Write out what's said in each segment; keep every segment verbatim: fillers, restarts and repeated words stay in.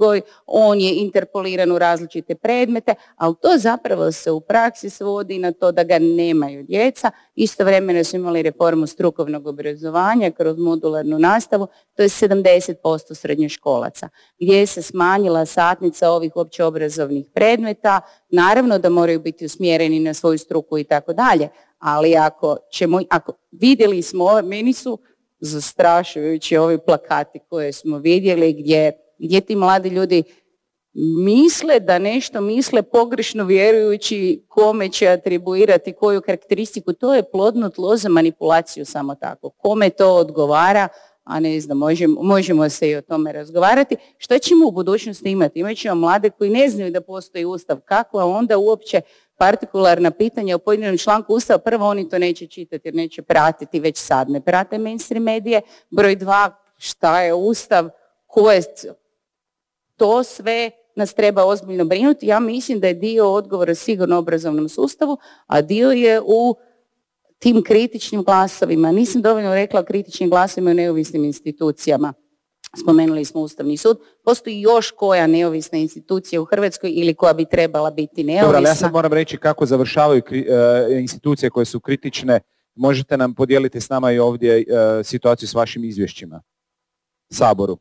odgoj, on je interpoliran u različite predmete, ali to zapravo se u praksi svodi na to da ga nemaju djeca. Istovremeno su imali reformu strukovnog obrazovanja kroz modularnu nastavu, to je sedamdeset posto srednjoškolaca, gdje se smanjila satnica ovih općeobrazovnih predmeta, naravno da moraju biti usmjereni na svoju struku i tako dalje, ali ako ćemo, ako vidjeli smo, meni su zastrašujući ovi plakati koje smo vidjeli gdje, gdje ti mladi ljudi misle da nešto misle pogrešno vjerujući kome će atribuirati koju karakteristiku. To je plodno tlo za manipulaciju samo tako. Kome to odgovara, a ne znam, možemo, možemo se i o tome razgovarati. Što ćemo u budućnosti imati? Imat ćemo mlade koji ne znaju da postoji Ustav. Kakva onda uopće partikularna pitanja u pojedinom članku Ustava? Prvo, oni to neće čitati jer neće pratiti, već sad ne prate mainstream medije. Broj dva, šta je Ustav, ko je to sve nas treba ozbiljno brinuti. Ja mislim da je dio odgovora sigurno u obrazovnom sustavu, a dio je u tim kritičnim glasovima. Nisam dovoljno rekla o kritičnim glasovima u neovisnim institucijama. Spomenuli smo Ustavni sud. Postoji još koja neovisna institucija u Hrvatskoj ili koja bi trebala biti neovisna? Dobro, ali ja sad moram reći kako završavaju kri, uh, institucije koje su kritične. Možete nam podijeliti s nama i ovdje uh, situaciju s vašim izvješćima Saboru?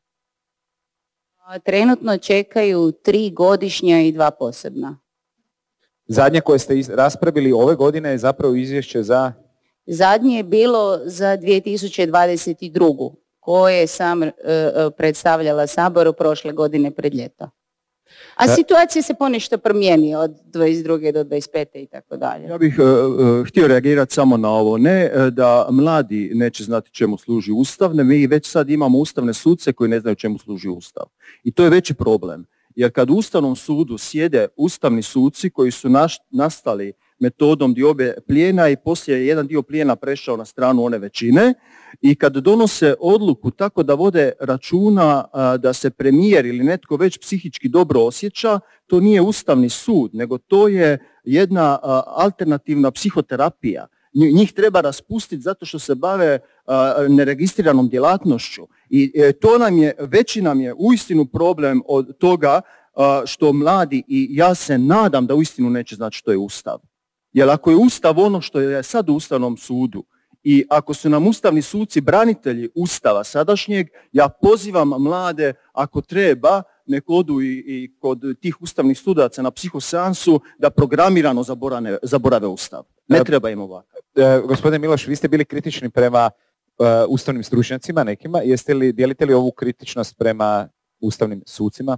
Trenutno čekaju tri godišnja i dva posebna. Zadnje koje ste iz, raspravili ove godine je zapravo izvješće za... Zadnje je bilo za dvije tisuće dvadeset drugu koje sam uh, predstavljala Saboru prošle godine pred ljeto. A situacija se ponešto promijeni od dvadeset druge do dvadeset pete i tako dalje. Ja bih uh, htio reagirati samo na ovo. Ne da mladi neće znati čemu služi Ustav, ne, mi već sad imamo ustavne suce koji ne znaju čemu služi Ustav. I to je veći problem. Jer kad u Ustavnom sudu sjede ustavni suci koji su naš, nastali metodom diobe plijena i poslije je jedan dio plijena prešao na stranu one većine i kad donose odluku tako da vode računa a, da se premijer ili netko već psihički dobro osjeća, to nije Ustavni sud, nego to je jedna a, alternativna psihoterapija. Njih treba raspustiti zato što se bave a, neregistriranom djelatnošću i e, to nam je, veći nam je uistinu problem od toga a, što mladi, i ja se nadam da uistinu neće znati što je Ustav. Jer ako je Ustav ono što je sad u Ustavnom sudu i ako su nam ustavni suci branitelji Ustava sadašnjeg, ja pozivam mlade ako treba nek odu i, i kod tih ustavnih sudaca na psihoseansu da programirano zaborane, zaborave Ustav. Ne e, treba im ovako. E, gospodine Miloš, vi ste bili kritični prema uh, ustavnim stručnjacima nekima. Jeste li, dijelite li ovu kritičnost prema ustavnim sucima?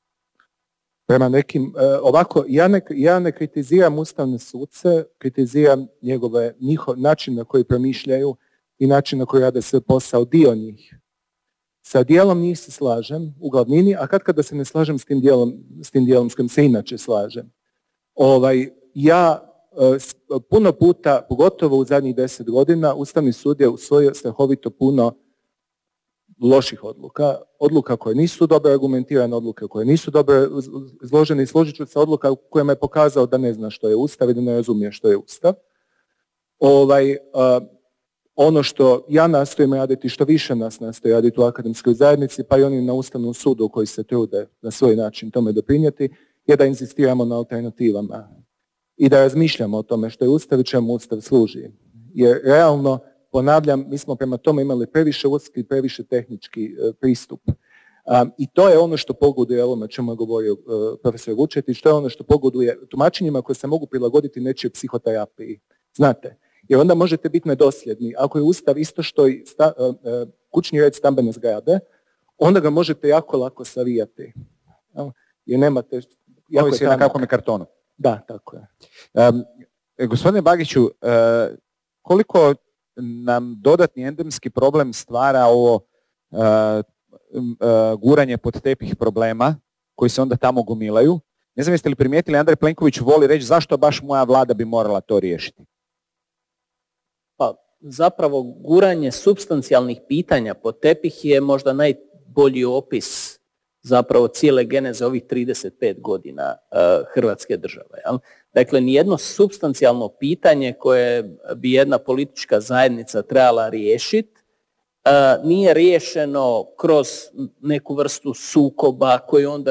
Prema nekim, ovako, ja ne, ja ne kritiziram ustavne suce, kritiziram njegove, njihov način na koji promišljaju i način na koji rade svoj posao, dio njih. Sa dijelom njih se slažem u glavnini, a kad kada se ne slažem s tim dijelom, s tim dijelom s kojim se inače slažem. Ovaj, ja puno puta, pogotovo u zadnjih deset godina, Ustavni sud je usvojio strahovito puno loših odluka, odluka koje nisu dobro argumentirane, odluke koje nisu dobro izložene i složit ću se odluka u kojima je pokazao da ne zna što je Ustav i da ne razumije što je Ustav. Ovaj, uh, ono što ja nastojim raditi, što više nas nastoji raditi u akademskoj zajednici, pa i oni na Ustavnom sudu koji se trude na svoj način tome doprinijeti, je da inzistiramo na alternativama i da razmišljamo o tome što je Ustav i čemu Ustav služi. Jer realno, ponavljam, mi smo prema tome imali previše uski i previše tehnički uh, pristup. Um, I to je ono što pogoduje ovome čemu je govorio uh, profesor Vučetić, to je ono što pogoduje tumačenjima koje se mogu prilagoditi nečijoj psihoterapiji. Znate, jer onda možete biti nedosljedni. Ako je Ustav isto što i sta, uh, uh, kućni red stambene zgrade, onda ga možete jako lako savijati. Uh, jer nemate... Ovo je na kakvom je kartonu. Da, tako je. Um, gospodine Bagiću, uh, koliko nam dodatni endemski problem stvara ovo uh, uh, guranje pod tepih problema koji se onda tamo gomilaju. Ne znam jeste li primijetili, Andrej Plenković voli reći zašto baš moja vlada bi morala to riješiti. Pa zapravo guranje supstancijalnih pitanja pod tepih je možda najbolji opis zapravo cijele geneze ovih trideset pet godina uh, Hrvatske države. Jel? Dakle, nijedno supstancijalno pitanje koje bi jedna politička zajednica trebala riješiti uh, nije riješeno kroz neku vrstu sukoba koji onda